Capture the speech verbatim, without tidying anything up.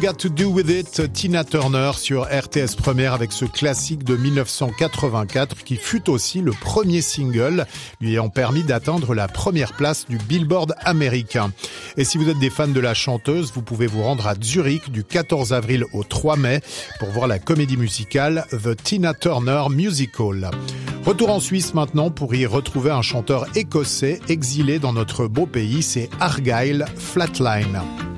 Got to Do With It, Tina Turner sur R T S Première avec ce classique de dix-neuf cent quatre-vingt-quatre qui fut aussi le premier single lui ayant permis d'atteindre la première place du Billboard américain. Et si vous êtes des fans de la chanteuse, vous pouvez vous rendre à Zurich du quatorze avril au trois mai pour voir la comédie musicale The Tina Turner Musical. Retour en Suisse maintenant pour y retrouver un chanteur écossais exilé dans notre beau pays, c'est Argyle Flatline.